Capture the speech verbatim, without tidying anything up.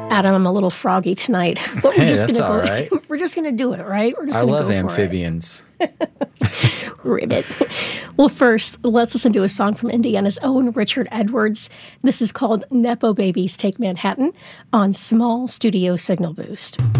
Adam, I'm a little froggy tonight, but we're Hey, just that's gonna all go. right. We're just gonna do it, right? We're just I gonna love go for amphibians. it. Ribbit. Well, first, let's listen to a song from Indiana's own Richard Edwards. This is called Nepo Babies Take Manhattan on Small Studio Signal Boost.